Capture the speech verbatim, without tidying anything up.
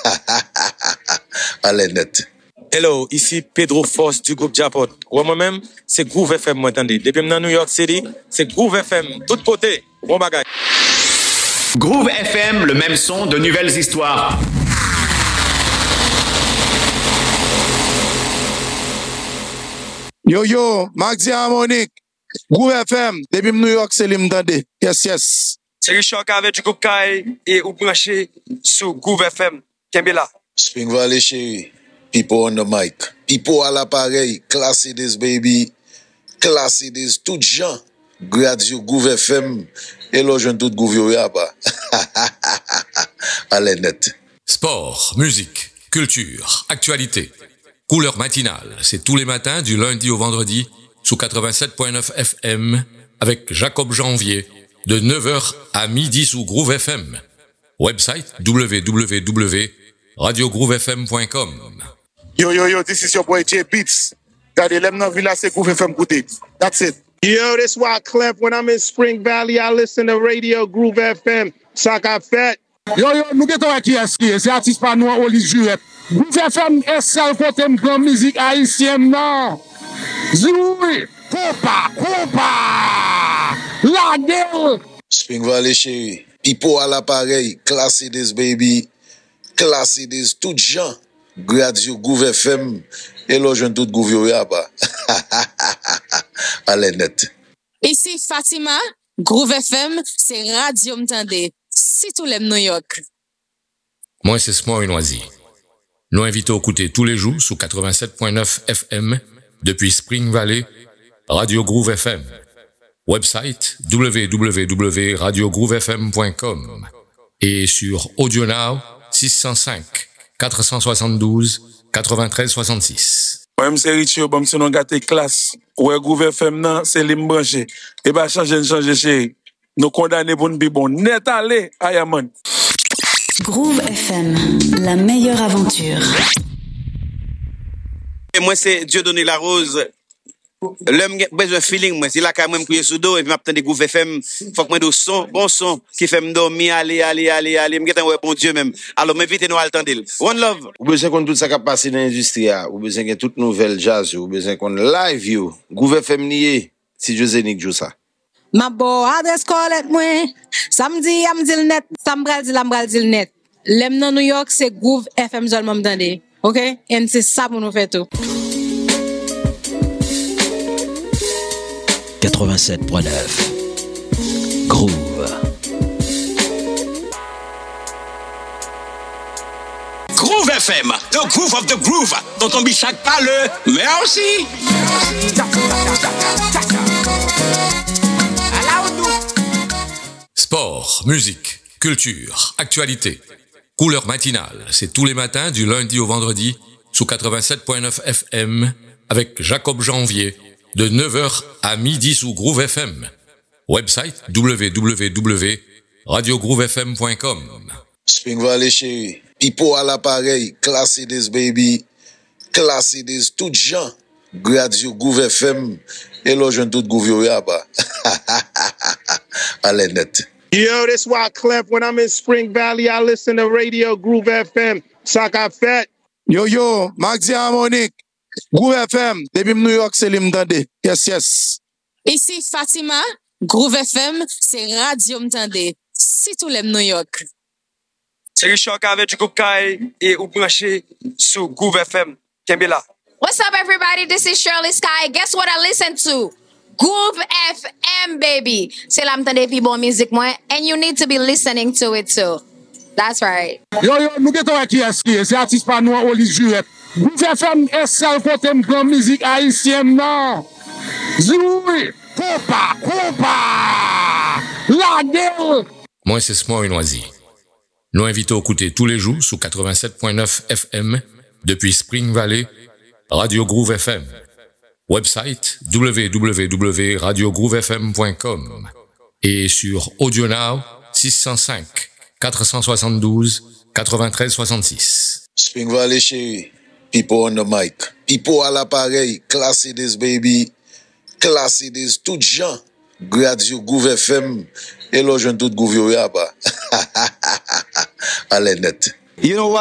Allez net. Hello, ici Pedro Force du groupe Japot. Ouais, moi-même, c'est Groove F M, moi, attendez. Depuis dans New York City, c'est Groove F M, tout côté. Bon bagage. Groove F M, le même son de nouvelles histoires. Yo yo, Maxi Harmonique, Groove F M, depuis New York City, m'entendez. Yes, yes. C'est Richard avec du groupe Kai et vous branchez sur Groove F M. Kembela. Spring Valley chérie. People on the mic. People à l'appareil. Classy this baby. Classy this tout gens. Radio Groove F M. Et là, je tout Groove là-bas. Allez net. Sport, musique, culture, actualité. Couleur matinale, c'est tous les matins du lundi au vendredi sous quatre-vingt-sept virgule neuf F M avec Jacob Janvier de neuf heures à midi sous Groove F M. Website w w w point radio groove f m point com. Yo yo yo, this is your boy J Beats. Gade lem nan villa se Groove F M koute. That's it. Yo, this why I clamp when I'm in Spring Valley. I listen to Radio Groove F M. Saka Fat. Yo yo, nou geto wè ki eski, se artiste pa nou an Oli Juret. Groove F M esel kote m grand musique haïtien nan. Zoui, Kopa, Kopa, la gueule. Spring Valley chérie. People à l'appareil. Classy this baby. Classy this tout gens. Radio Groove F M. Et là, je tout Groove là-bas. Allez net. Ici Fatima, Groove F M, c'est Radio M'tande. Si tous les New York. Moi, c'est Small Noisy. Nous invitons à écouter tous les jours sous quatre-vingt-sept virgule neuf F M depuis Spring Valley, Radio Groove F M. Website w w w point radio groove f m point com et sur AudioNow six zéro cinq, quatre cent soixante-douze, quatre-vingt-treize soixante-six. Moi, c'est Richie, bon, c'est non gâté classe. Ouais, Groove F M, nan, c'est l'imbranché. Et bah, changer, changer, chérie. Nous condamnés pour nous bi bon. Net allez, Ayaman. Groove F M, la meilleure aventure. Et moi, c'est Dieudonné Larose. L'homme a besoin de feeling, moi. C'est là quand même crier sous dos et puis m'attendre des Groove F M. Faut que moi de son, bon son, qui fait me dormir, aller, aller, aller, aller. M'gète ouais, bon Dieu même. Alors, m'invitez-nous à attendre. One love. Ou besoin qu'on tout ça qui passe dans l'industrie, ou besoin que toute nouvelle jazz, ou besoin qu'on live you. Groove F M nié, si José Nick joue ça. Ma bo adresse collect moi. Samedi, am dit net, sambral dit lambral dit net. Lem nan New York, c'est Groove F M seulement m'tande. OK? Et c'est ça pour nous faire tout. quatre-vingt-sept virgule neuf Groove. Groove F M, the groove of the groove, dont on bit chaque pas le merci. Sport, musique, culture, actualité. Couleur matinale, c'est tous les matins du lundi au vendredi sous quatre-vingt-sept virgule neuf F M avec Jacob Janvier de neuf heures à midi sous Groove F M. Website w w w point radio groove f m point com. Spring Valley chérie. People à l'appareil. Classy this baby. Classy this tout gens. Radio Groove F M. Et là, je tout Groove là-bas. Allez net. Yo, this why I clamp when I'm in Spring Valley. I listen to Radio Groove F M. Saka Fat. Yo yo, Maxi Harmonique, Groove F M, depuis New York City, m'entendez. Yes, yes. Ici Fatima, Groove F M, c'est Radio M'tande. Si tous les New York. C'est Richard avec du groupe Kai et vous branchez sur Groove F M. Kembela. What's up, everybody? This is Shirley Sky. Guess what I listen to? Groove F M, baby. C'est la m'tande pi bon musique, moi. And you need to be listening to it, too. That's right. Yo, yo, nou geto wè ki eski, se artiste pa nou an Oli Juret. Groove F M esel kote m grand musique haïtien nan. Zoui, Kopa, Kopa, la gueule. Moi, c'est Small Noisy. Nous invitons à écouter tous les jours sous quatre-vingt-sept virgule neuf F M depuis Spring Valley, Radio Groove F M. Website w w w point radio groove f m point com et sur AudioNow six zéro cinq, quatre cent soixante-douze, quatre-vingt-treize soixante-six. Spring Valley chérie. People on the mic. People à l'appareil. Classy this baby. Classy this tout gens. Radio Groove F M. Et là, je tout Groove là-bas. Allez net. You know what?